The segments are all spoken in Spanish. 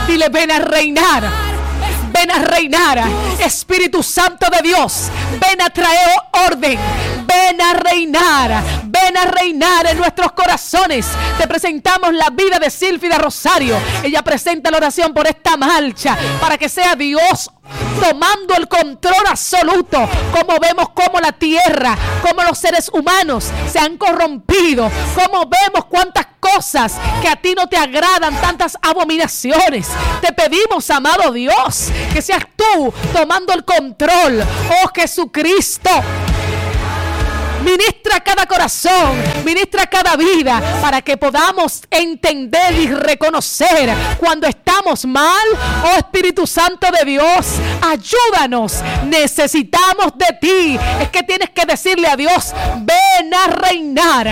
Dile, ven a reinar. Ven a reinar, Espíritu Santo de Dios. Ven a traer orden. Ven a reinar en nuestros corazones. Te presentamos la vida de Sílfida Rosario. Ella presenta la oración por esta marcha, para que sea Dios tomando el control absoluto. Como vemos cómo la tierra, cómo los seres humanos se han corrompido, como vemos cuántas cosas que a ti no te agradan, tantas abominaciones. Te pedimos, amado Dios, que seas tú tomando el control. Oh Jesucristo, ministra cada corazón, ministra cada vida, para que podamos entender y reconocer cuando estamos mal. Oh Espíritu Santo de Dios, ayúdanos, necesitamos de ti. Es que tienes que decirle a Dios, ven a reinar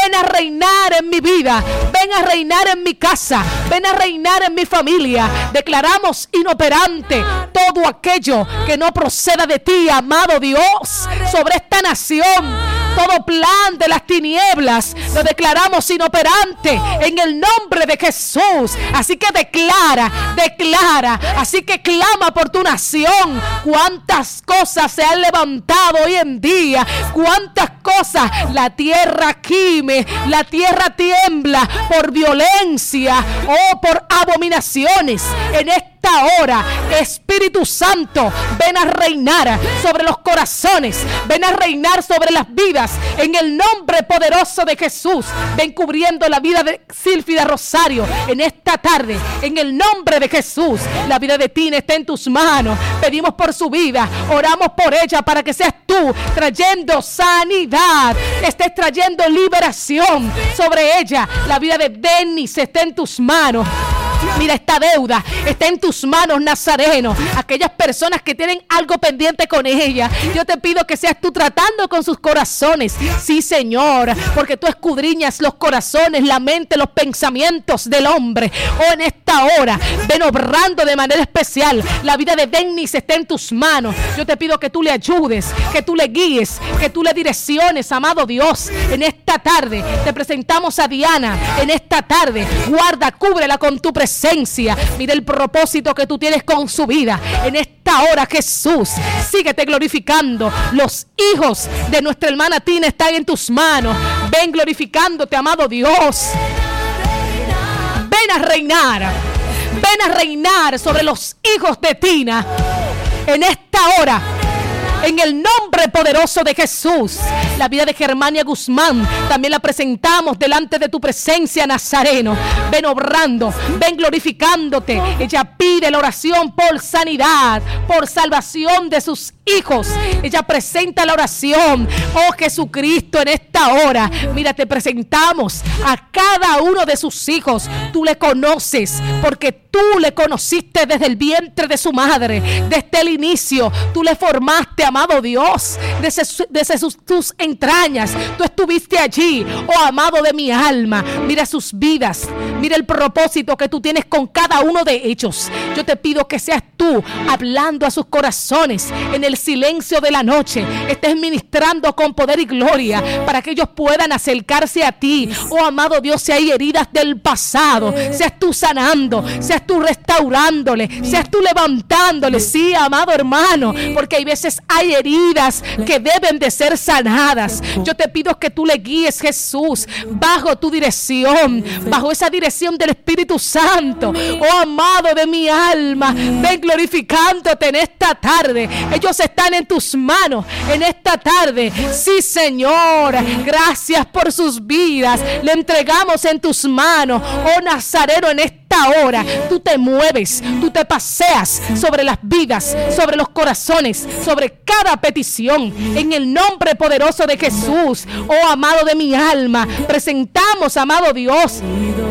en mi vida, ven a reinar en mi casa, ven a reinar en mi familia. Declaramos inoperante todo aquello que no proceda de ti, amado Dios, sobre esta nación. Todo plan de las tinieblas lo declaramos inoperante en el nombre de Jesús. Así que declara, así que clama por tu nación. Cuántas cosas se han levantado hoy en día, cuántas cosas. La tierra gime, la tierra tiembla por violencia o por abominaciones. En esta hora, Espíritu Santo, ven a reinar sobre los corazones, ven a reinar sobre las vidas, en el nombre poderoso de Jesús. Ven cubriendo la vida de Sílfida Rosario en esta tarde, en el nombre de Jesús. La vida de Tina está en tus manos. Pedimos por su vida, oramos por ella, para que seas tú trayendo sanidad, estés trayendo liberación sobre ella. La vida de Denis está en tus manos. Mira, esta deuda está en tus manos, Nazareno. Aquellas personas que tienen algo pendiente con ella, yo te pido que seas tú tratando con sus corazones. Sí, Señor, porque tú escudriñas los corazones, la mente, los pensamientos del hombre. Oh, en esta hora, ven obrando de manera especial. La vida de Denis está en tus manos. Yo te pido que tú le ayudes, que tú le guíes, que tú le direcciones, amado Dios. En esta tarde te presentamos a Diana. En esta tarde, guarda, cúbrela con tu presencia. Mira el propósito que tú tienes con su vida. En esta hora, Jesús, síguete glorificando. Los hijos de nuestra hermana Tina están en tus manos. Ven glorificándote, amado Dios. Ven a reinar sobre los hijos de Tina. En esta hora, en el nombre poderoso de Jesús. La vida de Germania Guzmán también la presentamos delante de tu presencia, Nazareno. Ven obrando, ven glorificándote. Ella pide la oración por sanidad, por salvación de sus hijos. Ella presenta la oración. Oh Jesucristo, en esta hora, mira, te presentamos a cada uno de sus hijos. Tú le conoces, porque tú le conociste desde el vientre de su madre, desde el inicio. Tú le formaste, amado Dios, desde tus entrañas. Tú estuviste allí, oh amado de mi alma. Mira sus vidas, mira el propósito que tú tienes con cada uno de ellos. Yo te pido que seas tú hablando a sus corazones en el silencio de la noche. Estés ministrando con poder y gloria para que ellos puedan acercarse a ti. Oh amado Dios, si hay heridas del pasado, seas tú sanando, seas tú restaurándole, seas tú levantándole. Sí, amado hermano, porque hay veces hay heridas que deben de ser sanadas. Yo te pido que tú le guíes, Jesús, bajo tu dirección, bajo esa dirección del Espíritu Santo. Oh amado de mi alma, ven glorificándote en esta tarde. Ellos están en tus manos en esta tarde. Sí, Señor, gracias por sus vidas. Le entregamos en tus manos, oh Nazareno, en esta hora. Tú te mueves, tú te paseas sobre las vidas, sobre los corazones, sobre cada petición, en el nombre poderoso de Jesús. Oh amado de mi alma, presentamos, amado Dios,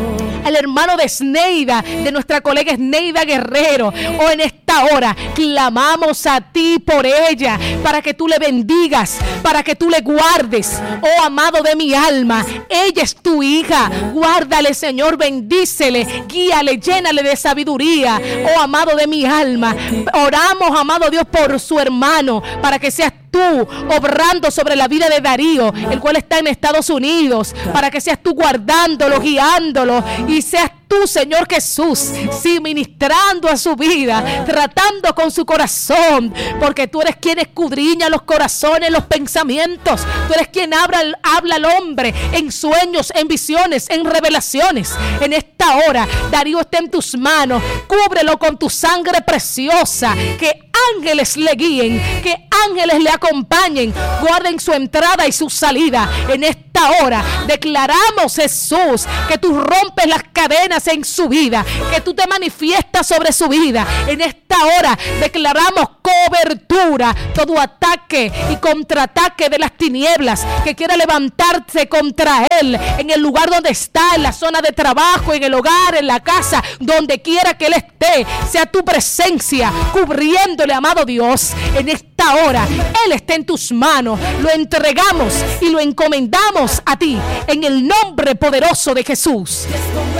al hermano de Sneida, de nuestra colega Sneida Guerrero. Oh, en esta hora clamamos a ti por ella, para que tú le bendigas, para que tú le guardes. Oh amado de mi alma, ella es tu hija. Guárdale, Señor, bendícele, guíale, llénale de sabiduría. Oh amado de mi alma, oramos, amado Dios, por su hermano, para que seas tú obrando sobre la vida de Darío, el cual está en Estados Unidos, para que seas tú guardándolo, guiándolo, y seas tú, Señor Jesús, sí, ministrando a su vida, tratando con su corazón, porque tú eres quien escudriña los corazones, los pensamientos. Tú eres quien habla al hombre en sueños, en visiones, en revelaciones. En esta hora, Darío está en tus manos. Cúbrelo con tu sangre preciosa. Que ángeles le guíen, que ángeles le acompañen, guarden su entrada y su salida. En esta hora declaramos, Jesús, que tú rompes las cadenas en su vida, que tú te manifiestas sobre su vida. En esta hora declaramos cobertura, todo ataque y contraataque de las tinieblas que quiera levantarse contra él, en el lugar donde está, en la zona de trabajo, en el hogar, en la casa, donde quiera que él esté, sea tu presencia cubriéndole, amado Dios. En esta hora él está en tus manos, lo entregamos y lo encomendamos a ti, en el nombre poderoso de Jesús.